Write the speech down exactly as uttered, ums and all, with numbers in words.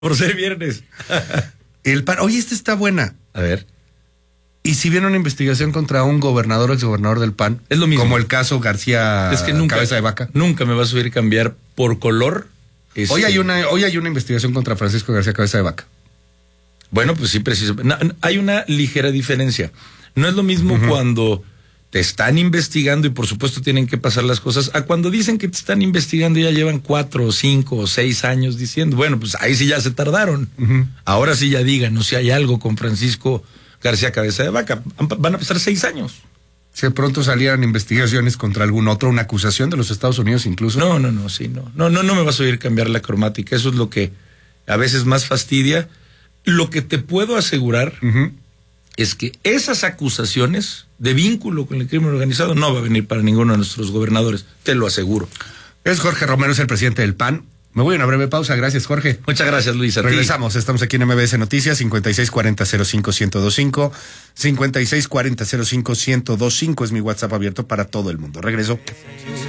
por ser viernes. El P A N, oye, esta está buena. A ver. ¿Y si viene una investigación contra un gobernador o exgobernador del P A N? Es lo mismo. Como el caso García es que nunca, Cabeza de Vaca. Nunca me va a subir cambiar por color. Ese... Hoy hay una, hoy hay una investigación contra Francisco García Cabeza de Vaca. Bueno, pues sí, preciso. No, hay una ligera diferencia. No es lo mismo uh-huh. cuando te están investigando y por supuesto tienen que pasar las cosas, a cuando dicen que te están investigando y ya llevan cuatro o cinco o seis años diciendo, bueno, pues ahí sí ya se tardaron. Uh-huh. Ahora sí ya digan, no si hay algo con Francisco García Cabeza de Vaca. Van a pasar seis años. Si de pronto salieran investigaciones contra algún otro, una acusación de los Estados Unidos incluso. No, no, no, sí, no. No, no, no me vas a oír cambiar la cromática. Eso es lo que a veces más fastidia. Lo que te puedo asegurar uh-huh. es que esas acusaciones de vínculo con el crimen organizado no va a venir para ninguno de nuestros gobernadores. Te lo aseguro. Es Jorge Romero, es el presidente del P A N. Me voy a una breve pausa. Gracias, Jorge. Muchas gracias, Luis. A Regresamos. ti. Estamos aquí en M B S Noticias, cincuenta y seis cuarenta cero cinco ciento veinticinco. cincuenta y seis cuarenta cero cinco ciento veinticinco es mi WhatsApp abierto para todo el mundo. Regreso.